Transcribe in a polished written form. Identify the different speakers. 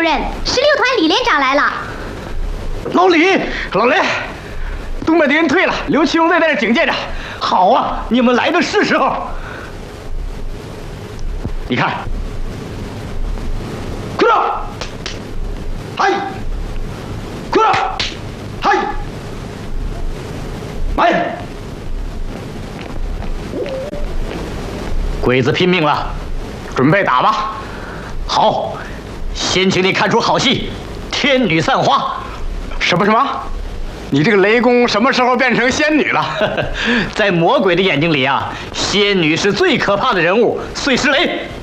Speaker 1: 任，16团李连长来了。
Speaker 2: 老李，东北敌人退了，刘奇荣在这警戒着。好啊，你们来的是时候。你看，快点，嗨，快点，嗨，来，鬼子拼命了，准备打吧。好，先请你看出好戏，天女散花。什么？你这个雷公什么时候变成仙女了？在魔鬼的眼睛里啊，仙女是最可怕的人物，碎石雷。